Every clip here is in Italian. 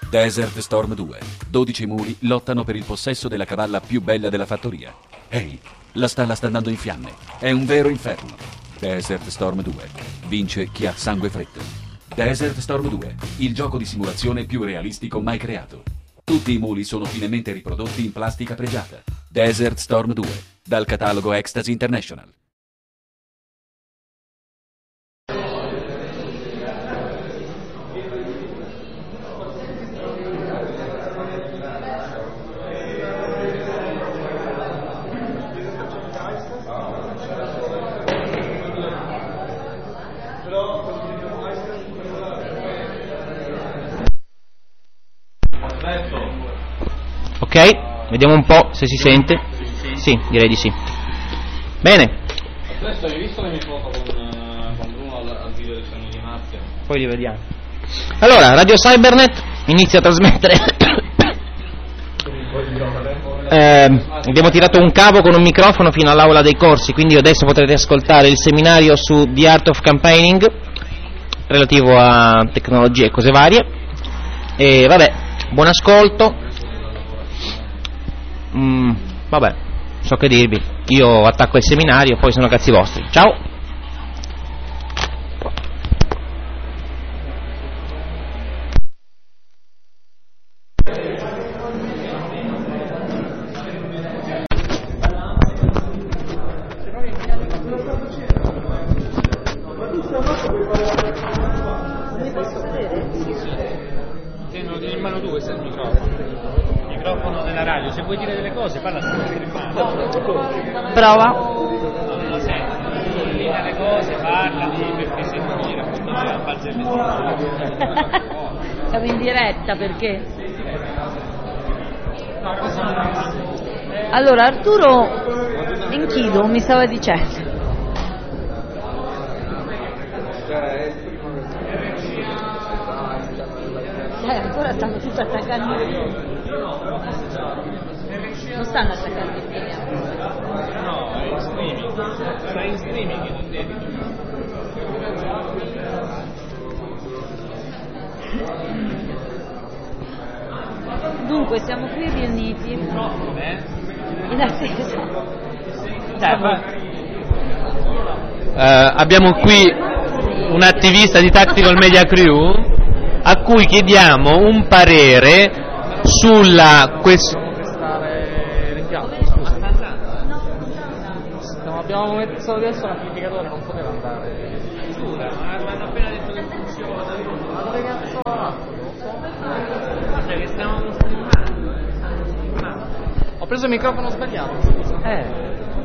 Desert Storm 2. 12 muli lottano per il possesso della cavalla più bella della fattoria. Ehi, la stalla sta andando in fiamme. È un vero inferno. Desert Storm 2. Vince chi ha sangue freddo. Desert Storm 2. Il gioco di simulazione più realistico mai creato. Tutti i muli sono finemente riprodotti in plastica pregiata. Desert Storm 2. Dal catalogo Ecstasy International. Ok, vediamo un po' se si sente. Sì, direi di sì. Bene. Adesso hai visto le mie foto con Bruno al video lezioni di macchina? Poi li vediamo. Allora, Radio Cybernet inizia a trasmettere. Abbiamo tirato un cavo con un microfono fino all'aula dei corsi, quindi adesso potrete ascoltare il seminario su The Art of Campaigning relativo a tecnologie e cose varie. E vabbè, buon ascolto. Vabbè, so che dirvi. Io attacco il seminario, poi sono cazzi vostri. Ciao. In mano tu, questo è il microfono. Il microfono della radio, se vuoi dire delle cose parla sempre in mano. Prova. Non lo sento. Dire le cose, parlami, perché se non mi racconti la barzelletta. Siamo in diretta perché? Allora Arturo Enchido mi stava dicendo. Ancora stanno tutti attaccando il piede. Non stanno attaccando il piede. No, è in streaming. Stai in streaming, non devi. Dunque siamo qui riuniti in attesa. Abbiamo qui un attivista di Tactical Media Crew a cui chiediamo un parere sulla questione. Abbiamo messo adesso l'amplificatore, non poteva andare. Scusa, ma hanno appena detto che funziona. Ma dove cazzo va? Cioè che stavamo streamando. Ho preso il microfono sbagliato, scusa.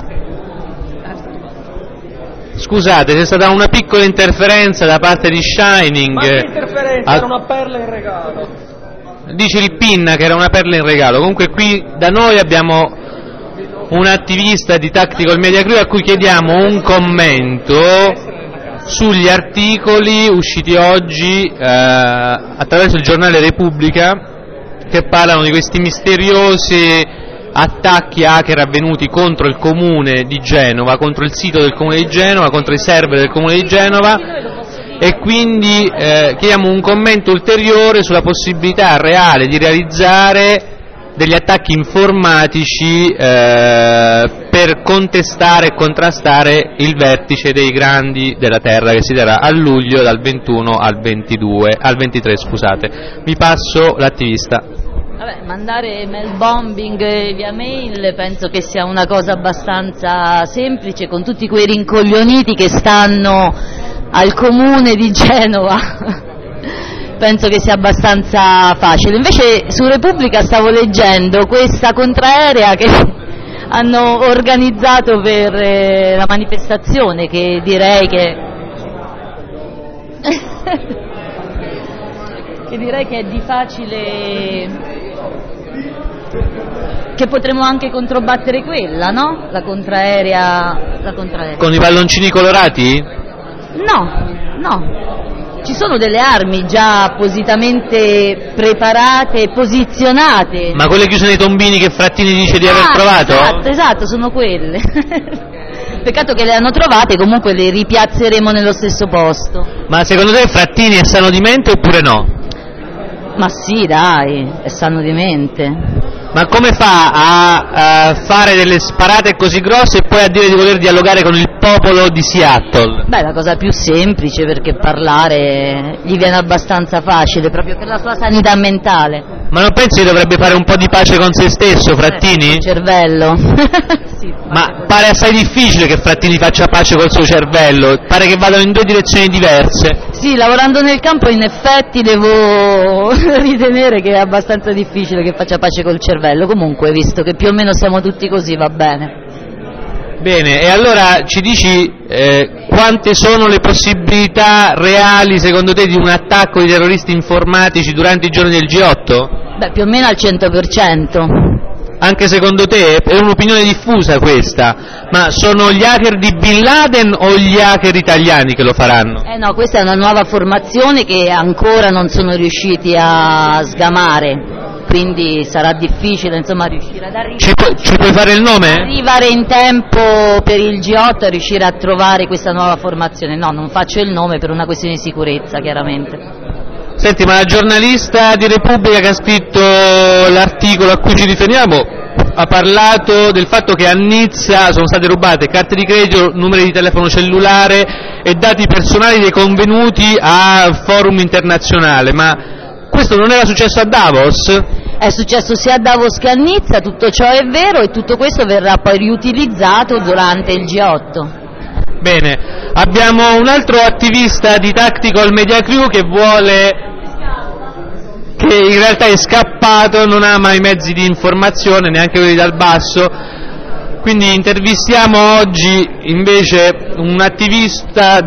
Scusate, c'è stata una piccola interferenza da parte di Shining. Ma che interferenza? Era una perla in regalo. Dice Rippinna che era una perla in regalo. Comunque qui da noi abbiamo un attivista di Tactical Media Crew a cui chiediamo un commento sugli articoli usciti oggi attraverso il giornale Repubblica che parlano di questi misteriosi attacchi hacker avvenuti contro il comune di Genova, contro il sito del comune di Genova, contro i server del comune di Genova, e quindi chiediamo un commento ulteriore sulla possibilità reale di realizzare degli attacchi informatici per contestare e contrastare il vertice dei grandi della Terra che si terrà a luglio dal 21 al 23, scusate. Vi passo l'attivista. Vabbè, mandare mail bombing via mail penso che sia una cosa abbastanza semplice, con tutti quei rincoglioniti che stanno al comune di Genova. Penso che sia abbastanza facile. Invece su Repubblica stavo leggendo questa contraerea che hanno organizzato per la manifestazione, che direi che è di facile, che potremmo anche controbattere quella, no? La contraerea. Con i palloncini colorati? No. Ci sono delle armi già appositamente preparate e posizionate. Ma quelle che usano i tombini che Frattini dice di aver trovato? Esatto, sono quelle. Peccato che le hanno trovate, comunque le ripiazzeremo nello stesso posto. Ma secondo te Frattini è sano di mente oppure no? Ma sì, dai, è sano di mente. Ma come fa a fare delle sparate così grosse e poi a dire di voler dialogare con il popolo di Seattle? Beh, la cosa più semplice, perché parlare gli viene abbastanza facile, proprio per la sua sanità mentale. Ma non pensi che dovrebbe fare un po' di pace con se stesso, Frattini? Cervello. Sì, Ma pare assai difficile che Frattini faccia pace col suo cervello, pare che vadano in due direzioni diverse. sì, lavorando nel campo in effetti devo ritenere che è abbastanza difficile che faccia pace col cervello, comunque visto che più o meno siamo tutti così va bene. Bene, e allora ci dici quante sono le possibilità reali secondo te di un attacco di terroristi informatici durante i giorni del G8? Beh, più o meno al 100%. Anche secondo te? È un'opinione diffusa questa, ma sono gli hacker di Bin Laden o gli hacker italiani che lo faranno? No, questa è una nuova formazione che ancora non sono riusciti a sgamare, quindi sarà difficile insomma riuscire ad arrivare. Ci puoi fare il nome? Arrivare in tempo per il G8 e riuscire a trovare questa nuova formazione. No, non faccio il nome per una questione di sicurezza, chiaramente. Senti, ma la giornalista di Repubblica che ha scritto l'articolo a cui ci riferiamo ha parlato del fatto che a Nizza sono state rubate carte di credito, numeri di telefono cellulare e dati personali dei convenuti a forum internazionale, ma questo non era successo a Davos? È successo sia a Davos che a Nizza, tutto ciò è vero e tutto questo verrà poi riutilizzato durante il G8. Bene, abbiamo un altro attivista di Tactical Media Crew che in realtà è scappato, non ama i mezzi di informazione, neanche quelli dal basso, quindi intervistiamo oggi invece un attivista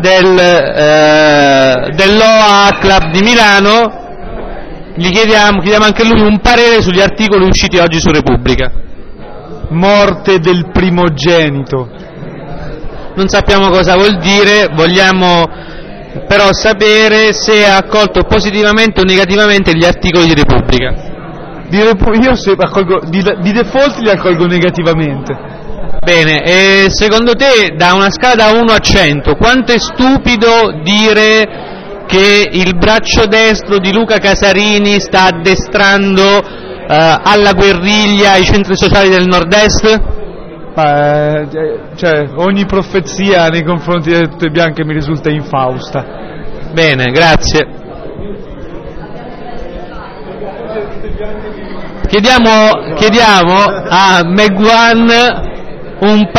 dell'OA Club di Milano. Gli chiediamo anche lui un parere sugli articoli usciti oggi su Repubblica. Morte del primogenito. Non sappiamo cosa vuol dire, vogliamo però sapere se ha accolto positivamente o negativamente gli articoli di Repubblica. Io se accolgo, di default li accolgo negativamente. Bene, e secondo te da una scala da 1 a 100 quanto è stupido dire che il braccio destro di Luca Casarini sta addestrando alla guerriglia i centri sociali del nord-est? Cioè, ogni profezia nei confronti delle tute bianche mi risulta infausta. Bene, grazie. Chiediamo a Megwan un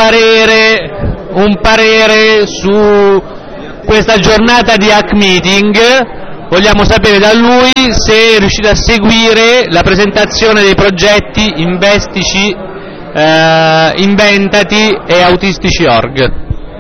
parere su questa giornata di hack meeting. Vogliamo sapere da lui se è riuscito a seguire la presentazione dei progetti Investici, Inventati e Autistici.org.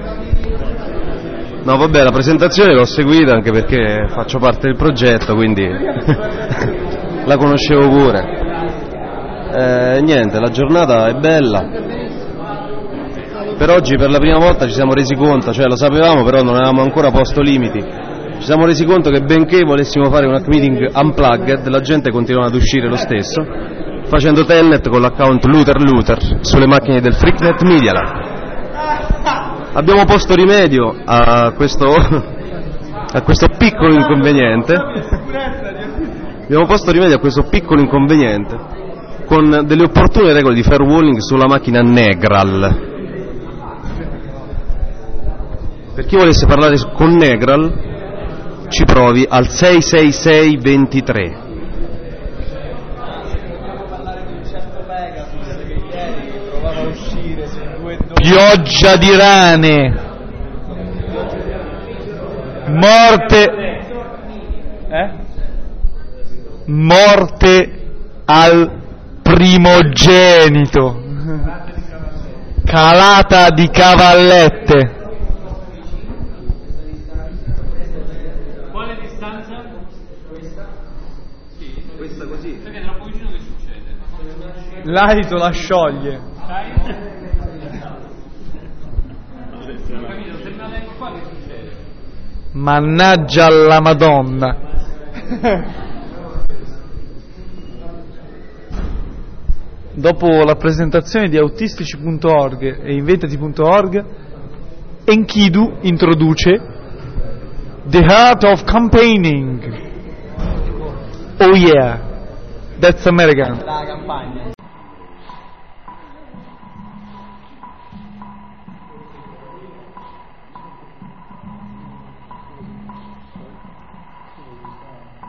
No, vabbè, la presentazione l'ho seguita anche perché faccio parte del progetto, quindi la conoscevo pure. Niente, la giornata è bella. Per oggi per la prima volta ci siamo resi conto, cioè lo sapevamo però non avevamo ancora posto limiti. Ci siamo resi conto che benché volessimo fare un hack meeting unplugged, la gente continua ad uscire lo stesso, facendo telnet con l'account Luther sulle macchine del Freaknet Media Lab. Abbiamo posto rimedio a questo piccolo inconveniente. Abbiamo posto rimedio a questo piccolo inconveniente con delle opportune regole di firewalling sulla macchina Negral. Per chi volesse parlare con Negral ci provi al 66623. Pioggia di rane. Morte al primogenito. Calata di cavallette. Quale distanza? Questa così. Perché troppo vicino che succede? L'alito la scioglie. Mannaggia alla Madonna. Dopo la presentazione di autistici.org e inventati.org, Enkidu introduce The Art of Campaigning. Oh yeah, that's American. La campagna.